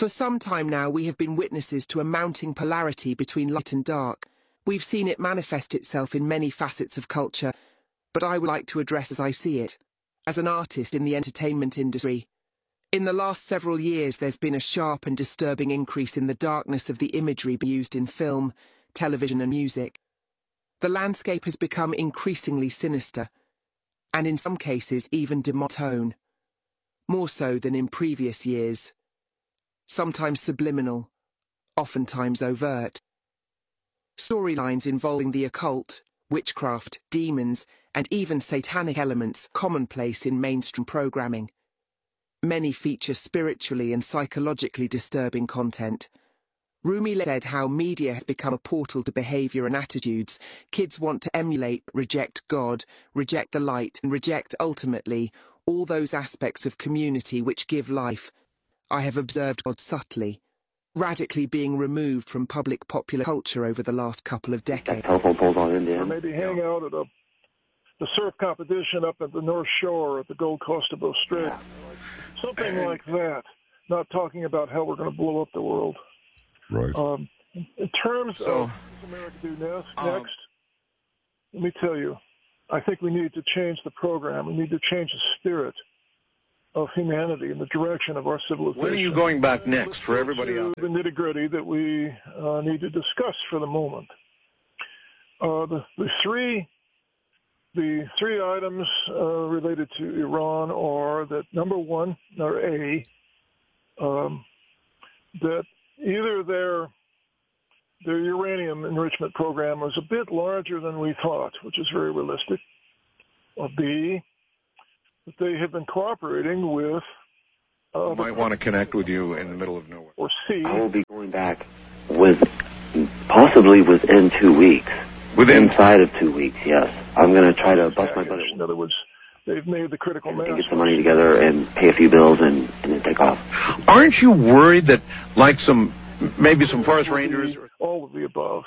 For some time now, we have been witnesses to a mounting polarity between light and dark. We've seen it manifest itself in many facets of culture, but I would like to address as I see it, as an artist in the entertainment industry. In the last several years, there's been a sharp and disturbing increase in the darkness of the imagery used in film, television and music. The landscape has become increasingly sinister, and in some cases even monotone, more so than in previous years. Sometimes subliminal, oftentimes overt. Storylines involving the occult, witchcraft, demons, and even satanic elements commonplace in mainstream programming. Many feature spiritually and psychologically disturbing content. Rumi said how media has become a portal to behavior and attitudes. Kids want to emulate, reject God, reject the light, and reject, ultimately, all those aspects of community which give life. I have observed God subtly, radically being removed from popular culture over the last couple of decades. Telephone poles on Indian. Or maybe hang out at the surf competition up at the North Shore at the Gold Coast of Australia. Something like that. Not talking about how we're going to blow up the world. Right. In terms of what does America do next, let me tell you, I think we need to change the program. We need to change the spirit of humanity and the direction of our civilization. When are you going back next for everybody out there? The nitty-gritty that we need to discuss for the moment. The three items related to Iran are that, number one, or A, that either their uranium enrichment program was a bit larger than we thought, which is very realistic, or B, that they have been cooperating with... might want to connect with you in the middle of nowhere. Or C... I will be going back possibly within 2 weeks. Inside of 2 weeks, yes. I'm going to try to bust my butt. In other words, they've made the critical mass. Get some money together and pay a few bills and then take off. Aren't you worried that, like maybe some forest rangers... All of the above.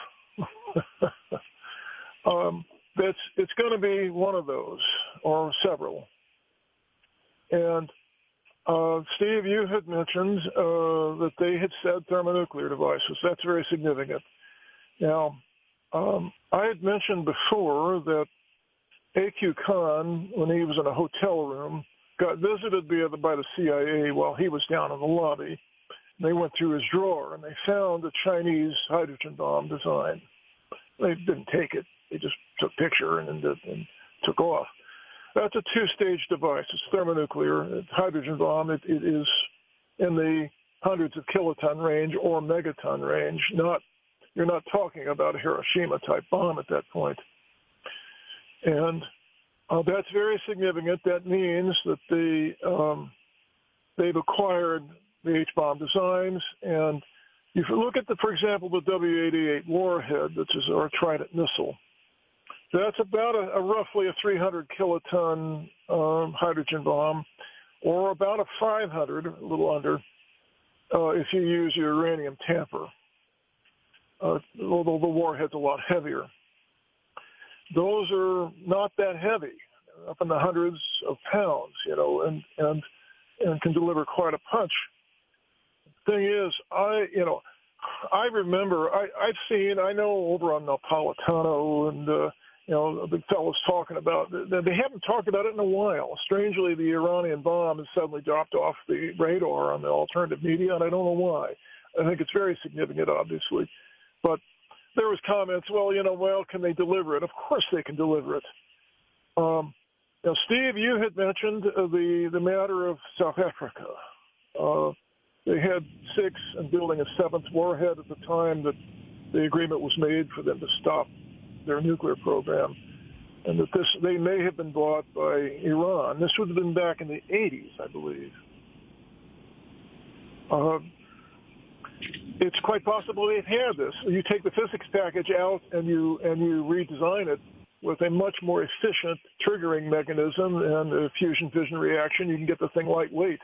It's going to be one of those, or several. And Steve, you had mentioned that they had said thermonuclear devices. That's very significant. Now, I had mentioned before that A.Q. Khan, when he was in a hotel room, got visited by the CIA while he was down in the lobby. They went through his drawer, and they found a Chinese hydrogen bomb design. They didn't take it. They just took a picture and took off. That's a two-stage device. It's thermonuclear. It's hydrogen bomb. It is in the hundreds of kiloton range or megaton range. You're not talking about a Hiroshima-type bomb at that point. And that's very significant. That means that they've acquired the H-bomb designs. And if you look at, for example, the W-88 Warhead, which is our Trident missile, that's about roughly a 300 kiloton hydrogen bomb, or about a 500, a little under, if you use your uranium tamper. Although the warhead's a lot heavier. Those are not that heavy, up in the hundreds of pounds, and can deliver quite a punch. Thing is, I remember, I know over on Napolitano and, the big fellows talking about, they haven't talked about it in a while. Strangely, the Iranian bomb has suddenly dropped off the radar on the alternative media, and I don't know why. I think it's very significant, obviously. But there was comments, can they deliver it? Of course they can deliver it. Now, Steve, you had mentioned the matter of South Africa. They had 6 and building a 7th warhead at the time that the agreement was made for them to stop their nuclear program, and that they may have been bought by Iran. This would have been back in the 80s, I believe. It's quite possible they've had this. You take the physics package out and you redesign it with a much more efficient triggering mechanism and a fusion-fission reaction. You can get the thing lightweight.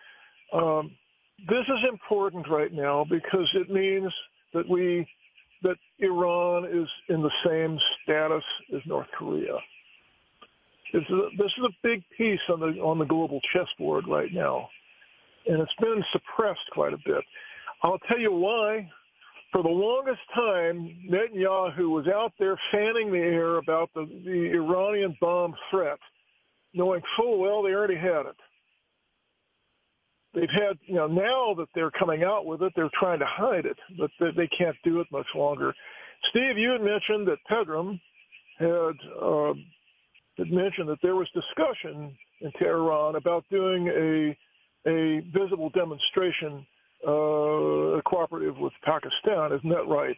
This is important right now because it means that Iran is in the same status as North Korea. This is a big piece on the global chessboard right now. and it's been suppressed quite a bit. I'll tell you why. For the longest time, Netanyahu was out there fanning the air about the Iranian bomb threat, knowing full well they already had it. They've had, now that they're coming out with it, they're trying to hide it, but they can't do it much longer. Steve, you had mentioned that Pedram had mentioned that there was discussion in Tehran about doing a visible demonstration cooperative with Pakistan. Isn't that right?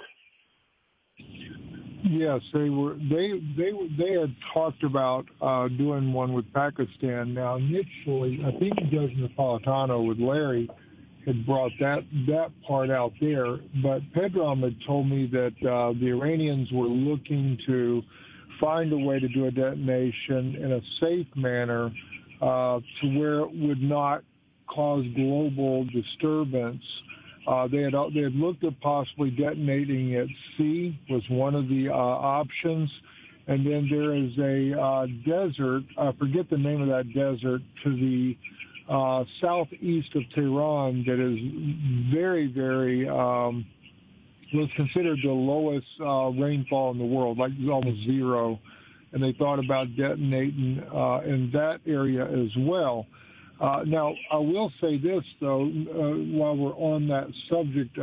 Yes, they were. They had talked about doing one with Pakistan. Now, initially, I think Judge Napolitano with Larry had brought that part out there, but Pedram had told me that the Iranians were looking to find a way to do a detonation in a safe manner to where it would not cause global disturbance. They had looked at possibly detonating at sea was one of the options, and then there is a desert. I forget the name of that desert to the southeast of Tehran that is very, very was considered the lowest rainfall in the world, like almost zero, and they thought about detonating in that area as well. Now, I will say this, though, while we're on that subject